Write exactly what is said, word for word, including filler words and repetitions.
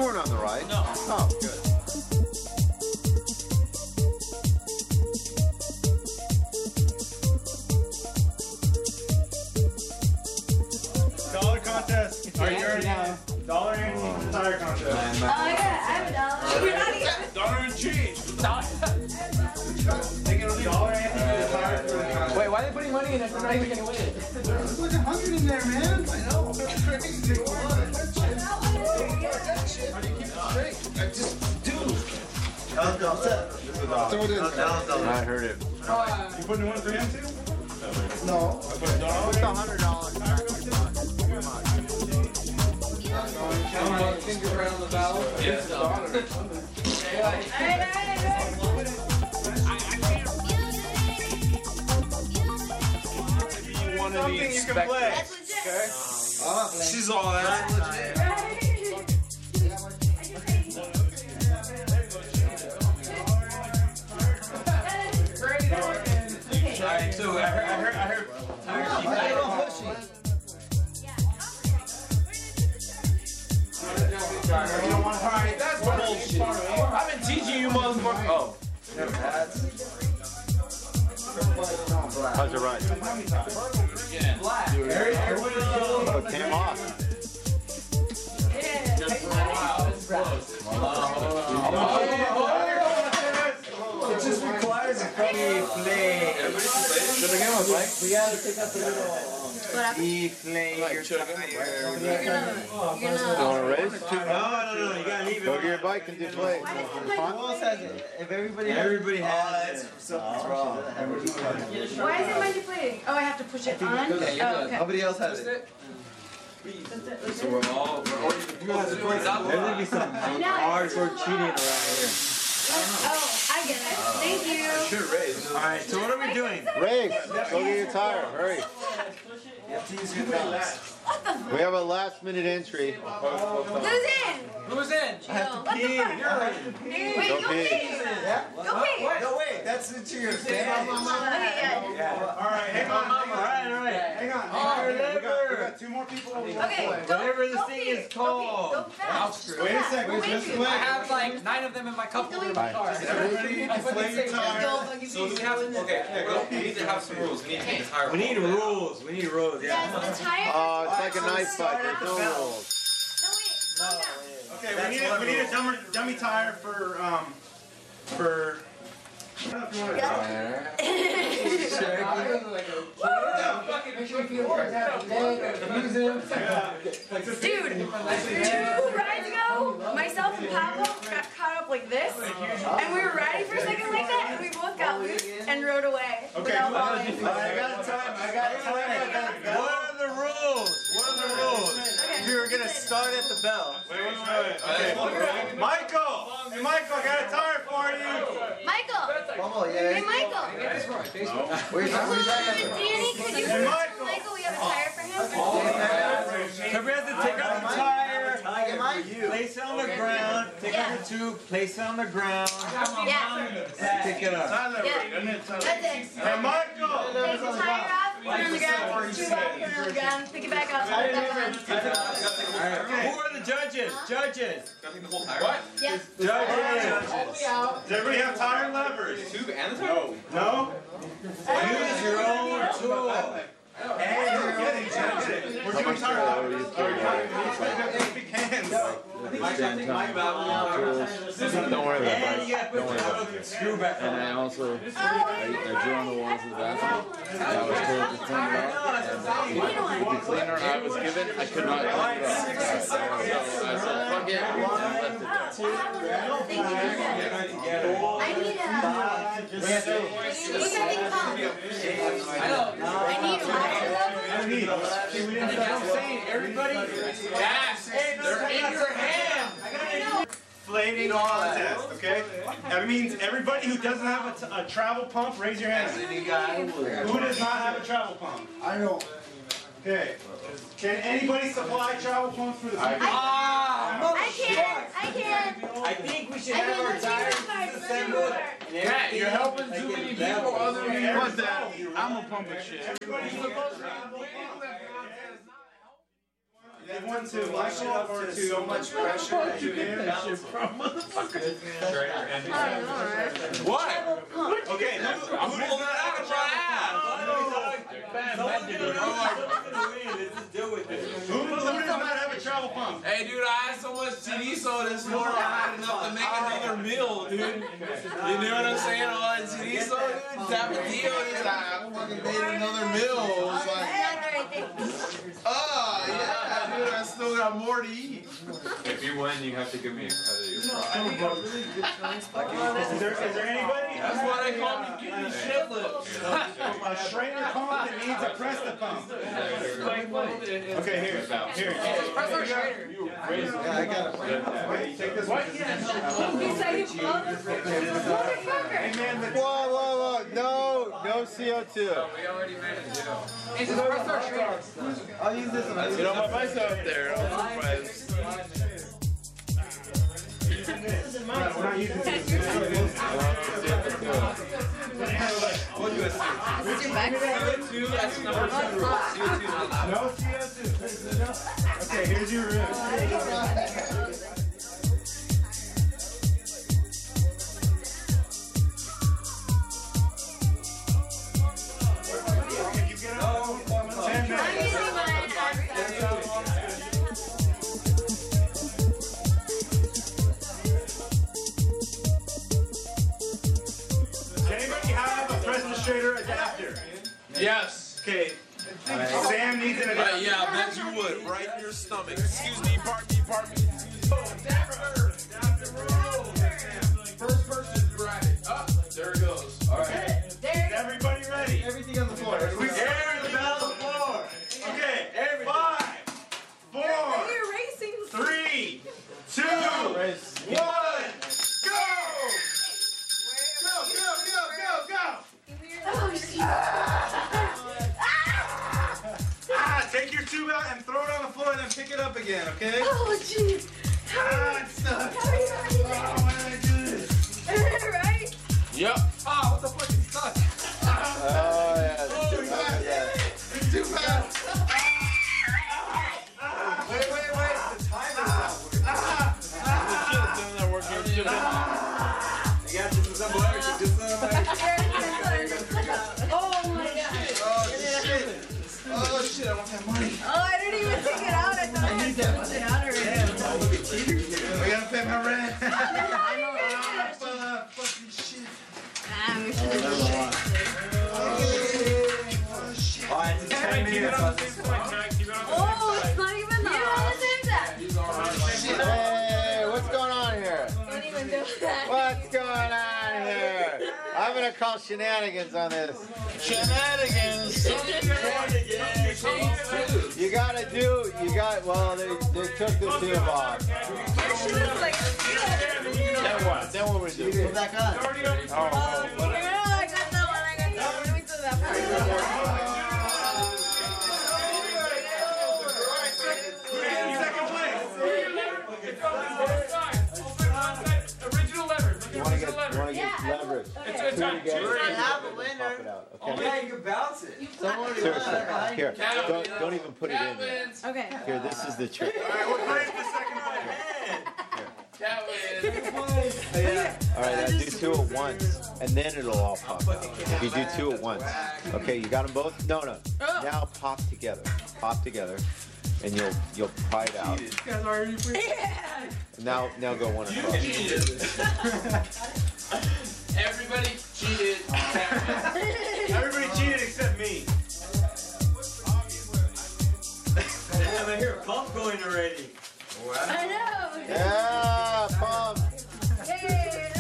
weren't on the ride. No. Oh, good. Dollar contest. Are you ready? Dollar and tire contest. Oh, I got it. I have a dollar. You're not even. Dollar and change. Dollar and tire for the contest. Wait, why are they putting money in it if they're not even gonna win it? There's like a hundred in there, man. I know. That's crazy. How do you keep it straight? I just do. Throw it in. I heard it. You putting one for him too? No. Put a dollar. It's a hundred dollars. Finger around the valve. Yes. Alright, alright, One of these you can play. That's legit. Okay. Ah, She's all that. Alright, so I heard, I heard, I heard. Alright, that's bullshit. I've been teaching you motherfuckers. Oh. How's it ride? Oh, it came off. it just requires a free play. Should the game was like? We gotta take out the little. Deflate your tire. You're gonna. You want to race? No, no, no, you gotta leave it. Go get your bike and deflate. Who else has it? If everybody has everybody it, has it. Something's wrong. Why is it my deflating? Oh, I have to push it on? Oh, okay. Nobody else has it. So we're all, we're all, you guys are doing that. There's gonna be some hardcore cheating around here. Oh, I get it. Thank you. Should raise. Alright, so what are we doing? Race. Go get your tire. Hurry. You have to use your thumbs. We have a last minute entry. Who's in? Who's in? I have to pee. Wait, Go go pee. pee. Yeah? Go pee. No, wait, that's into your fan. Okay, yeah. Yeah. Alright, hang on. Alright, alright. Hang on. Oh, We got, we whatever. got two more people. Okay, go, Whatever this go thing pee. is Go called. pee. Go fast. Go Wait a fast. second, We're just waiting. wait. I have like nine of them in my cup holder in my car. Everybody deflate your tire. So do we have, okay, okay, go. We need to have some rules. We need to take the tire. We need rules. We need rules, Yes, yeah. the tire. Oh, it's like a knife fight. There's no rules. No, wait. Calm down. Okay, we need a, we need a dummy, dummy tire for um for. I don't know if you want to- Make sure you feel like Dude, two rides ago, myself and Pablo got caught up like this, and we were riding for a second like that, and we both got loose and rode away Okay, without well, falling. I got time. I got time. What are the rules? What are the rules? We were gonna start at the bell. Wait, wait, wait. Okay. Michael! Hey, Michael, I got a tire for you! Michael! Oh, Hey, Michael! Where's Danny, could you Hey, Michael. Michael, we have a tire for him? So we have to take out the tire, place it on the ground, take out the tube, place it on the ground, Yeah. pick it up. Yeah. That's it. Hey, Michael! Take the tire off, put it on the ground, tube off, put it on the ground, pick it back up, put it back on. Alright, who are the judges? Judges. Gotta take the whole tire. What? Yeah. Judges. Does everybody have tire levers? Tube and the tire? No? Use your own tool. Hey, you're getting it, get it. We're doing tire levers. Big hands. Don't worry about And it. you gotta put your little screw back And on. I also I, I drew on the walls of the bathroom. And I was told to clean it up. And with the cleaner I was given, I could not clean it up. So I said, fuck it, and I left it there. I need a. What's that thing called? I know. I need a tire lever. I need. That's what I'm saying. Everybody. Yes. They're in your hand. Flating contest, okay? That means everybody who doesn't have a, t a travel pump, raise your hand. Who does not have a travel pump? I know. Okay. Can anybody supply travel pumps for the people? Ah! I can. I can. I think we should I have can. our Let's use tires the card. disassembled. Matt, you're helping too many people other than you. What's that? I'm a pump of shit. Everybody who has travel pumps. They one, two. I go up to two. So much pressure. What? Okay, who, I'm who pulling that out of my ass. Who, who does not have a travel pump? Hey, dude, I had so much chorizo this morning. I had enough to make another meal, dude. You know what I'm saying? All that chorizo, dude. Tapatio, dude. I fucking made another meal. It was like, oh, yeah, dude, I still got more to eat. If you win, you have to give me a cut of your fries. Is there, is there anybody? That's why they call me Kitty Shit Lips. A Schrader pump that needs a Presta pump. Okay, here. Here. Press our Schrader. Yeah, I got it. Okay, you take this one. He said you motherfucker. Hey, man, the Whoa, whoa, whoa. No, no C O two. We already made it, too. He says press our Schrader. I'll use this one. You know, my bike's out there. I'm surprised. we're not using this. What's your back? No C O two. Okay, here's your room. Adapter. Yes. Okay. Sam needs an adapter. Uh, yeah, I bet you would. Right in your stomach. Excuse me, pardon me, pardon me. Adapter. First person to grab it. Up. There it goes. All right. Is everybody ready? Everything on the floor. We everything on the floor. Okay. Five, four, three, two, one, go! Go, go, go, go, go! Oh, shit. Ah, take your tube out and throw it on the floor and then pick it up again, okay? Oh, jeez. Ah, it sucks. How are you ready? Oh, why did I do this? Right? Yep. Ah, what the fuck is stuck? Oh, yeah. Oh, too fast. Yeah. It's too fast. Wait, wait, wait. The timer's not working. Shit, it's not working. You got this is hilarious. This is hilarious. Oh, my God. Oh, shit. Oh, shit, I don't have money. Oh, I didn't even take it out. I thought I had to put it out already. I gotta pay my rent. I know. Uh, fucking shit. Ah, we should have done Oh, it's ten minutes. Oh, it's not even that. You don't understand that. Hey, what's going on here? Don't even do that. What's going on here? I'm gonna call shenanigans on this. Shenanigans. You gotta do, you got, well, they, they took the tube off. Your shoe is like Then what? Then what would we do? Put that gun. Oh, here, I got that one. I got that one. Let me do that first. Original lever. You wanna get, you wanna get leverage. It's Two a time. together. have a winner. Pop it out, okay? Yeah, you can bounce it. Seriously, here, don't, don't even put it in there. Okay. Here, this is the trick. Alright, we're playing the second play. Cat wins. Alright, now do two at once, and then it'll all pop out. If you do two at once. Okay, you got them both? No, no. Now pop together. Pop together, and you'll you'll pry it out. Now, now go one across. Everybody cheated. Everybody cheated except me. Damn, I hear a pump going already. I know. Yeah!